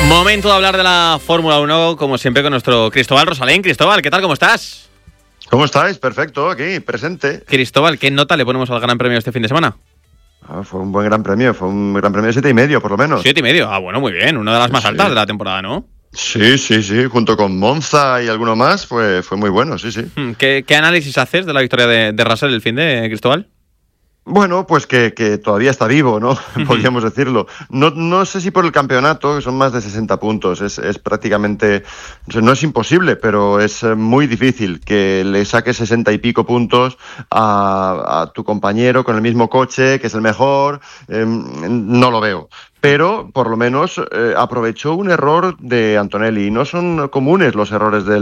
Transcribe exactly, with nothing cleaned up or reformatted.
Momento de hablar de la Fórmula uno, como siempre, con nuestro Cristóbal Rosalén. Cristóbal, ¿qué tal? ¿Cómo estás? ¿Cómo estáis? Perfecto, aquí, presente. Cristóbal, ¿qué nota le ponemos al Gran Premio este fin de semana? Ah, fue un buen Gran Premio, fue un Gran Premio de siete y medio, por lo menos. Siete y medio, ah, bueno, muy bien, una de las más Sí. altas de la temporada, ¿no? Sí, sí, sí, junto con Monza y alguno más, fue, fue muy bueno, sí, sí. ¿Qué, qué análisis haces de la victoria de, de Russell el fin de, Cristóbal? Bueno, pues que, que todavía está vivo, ¿no? Podríamos decirlo. No, no sé si por el campeonato, que son más de sesenta puntos, es, es prácticamente, no es imposible, pero es muy difícil que le saques sesenta y pico puntos a, a tu compañero con el mismo coche, que es el mejor, eh, no lo veo. Pero, por lo menos, eh, aprovechó un error de Antonelli. No son comunes los errores del